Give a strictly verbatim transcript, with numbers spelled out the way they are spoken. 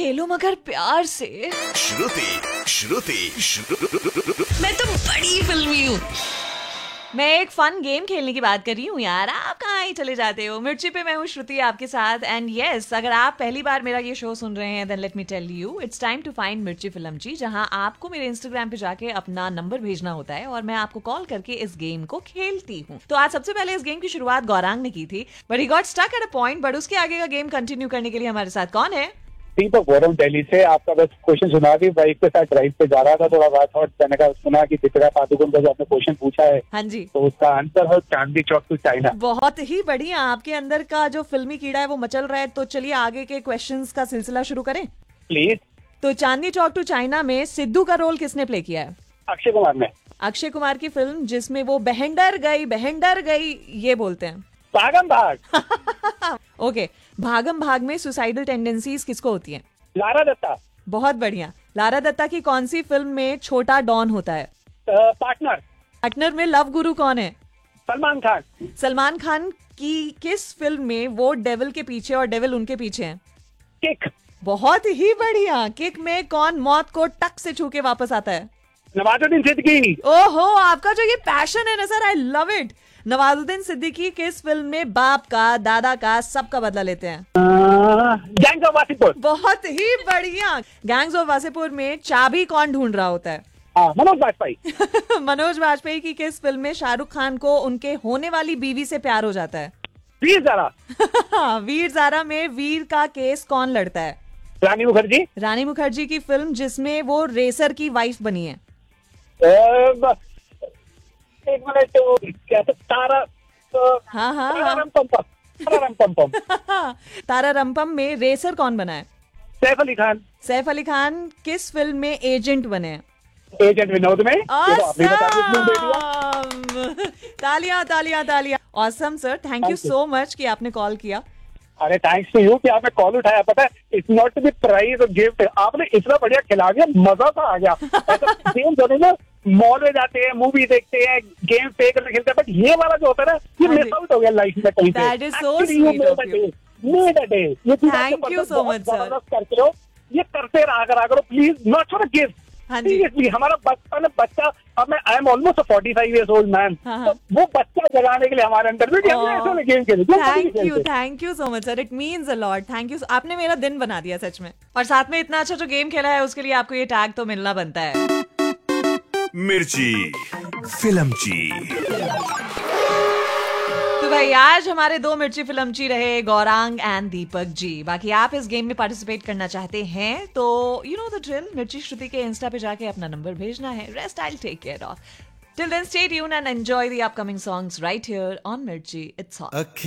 खेलो मगर प्यार से। श्रुति श्रुति श्रुति मैं तो बड़ी फिल्मी हूँ। मैं एक फन गेम खेलने की बात कर रही हूँ यार, आप कहाँ ही चले जाते हो। मिर्ची पे मैं हूँ श्रुति आपके साथ। एंड यस, अगर आप पहली बार मेरा ये शो सुन रहे हैं then let me tell you it's time to find मिर्ची फिल्मची, जहाँ आपको मेरे इंस्टाग्राम पे जाके अपना नंबर भेजना होता है और मैं आपको कॉल करके इस गेम को खेलती हूँ। तो आज सबसे पहले इस गेम की शुरुआत गौरांग ने की थी, but he got stuck at a point. But उसके आगे का गेम कंटिन्यू करने के लिए हमारे साथ कौन है? तो गौरव दिल्ली से आपका बस क्वेश्चन सुना दी। बाइक के साथ ड्राइव पे जा रहा था, थोड़ा बात और मैंने कहा सुना कि दीपिका पादुकोण का जो आपने क्वेश्चन पूछा है, हाँ जी, तो उसका आंसर है चांदनी चौक टू चाइना। बहुत ही बढ़िया, आपके अंदर का जो फिल्मी कीड़ा है वो मचल रहा है। तो चलिए आगे के क्वेश्चंस का सिलसिला शुरू करें प्लीज। तो चांदनी चौक टू चाइना में सिद्धू का रोल किसने प्ले किया है? अक्षय कुमार ने। अक्षय कुमार की फिल्म जिसमें वो बहंडर गई बहंडर गई ये बोलते हैं। भागम भाग। ओके, भागम भाग में सुसाइडल टेंडेंसीज किसको होती हैं? लारा दत्ता। बहुत बढ़िया। लारा दत्ता की कौन सी फिल्म में छोटा डॉन होता है? पार्टनर। पार्टनर में लव गुरु कौन है? सलमान खान। सलमान खान की किस फिल्म में वो डेविल के पीछे और डेविल उनके पीछे हैं? किक। बहुत ही बढ़िया। किक में कौन मौत को टक से छू के वापस आता है? नवाजुद्दीन सिद्दीकी। ओहो, आपका जो ये पैशन है ना sir, I love it. Nawazuddin Siddiqui किस फिल्म में बाप का, दादा का, सबका बदला लेते हैं? Gangs of Wasseypur. बहुत ही बढ़िया। गैंग्स ऑफ वासेपुर में चाबी कौन ढूंढ रहा होता है? हाँ, मनोज वाजपेयी। मनोज वाजपेयी की किस फिल्म में शाहरुख खान को उनके होने वाली बीवी से प्यार हो जाता है? वीर ज़ारा। वीर ज़ारा में वीर का केस कौन लड़ता है? रानी मुखर्जी। रानी मुखर्जी की फिल्म जिसमें वो रेसर की वाइफ बनी है? एक मिनट, क्या था? तारा। हाँ हाँ तारा हाँ रंपम तारा रंपम तारा रंपम में रेसर कौन बना है? सैफ अली खान। सैफ अली खान किस फिल्म में एजेंट बने हैं? एजेंट विनोद में। तालियां तालियां तालियां। Awesome sir, thank you so much कि आपने कॉल किया। अरे थैंक्स टू यू कि आपने कॉल उठाया। पता है, it's not to be prize और गिफ्ट। आपने इतना बढ़िया खिला दिया, मजा सा आ गया। गेम जो है ना, मॉल में जाते हैं, मूवी देखते हैं, गेम पे करके खेलते हैं, बट ये वाला जो होता है ना, ये मिस आउट हो गया लाइफ में कहीं पे। That is so sweet of you. Thank you so much, sir. करते हो, ये करते रहा करा करो please, not for a gift. हाँ जी। सीरियसली, हमारा बचपन बच्चा, अब मैं I am almost forty five years old man, वो बच्चा जगाने के लिए हमारे अंदर में ऐसे गेम खेले। Thank you thank you so much sir, it means a lot. Thank you, आपने मेरा दिन बना दिया सच में। और साथ में इतना अच्छा जो गेम खेला है उसके लिए आपको ये टैग तो मिलना बनता है। मिर्ची फिल्मची। तो भाई आज हमारे दो मिर्ची फिल्मची रहे, गौरांग एंड दीपक जी। बाकी आप इस गेम में पार्टिसिपेट करना चाहते हैं तो यू नो द ड्रिल, मिर्ची श्रुति के इंस्टा पे जाके अपना नंबर भेजना है। Rest I will take care of. Till then stay tuned and enjoy the upcoming songs right here on मिर्ची इट्स हॉट।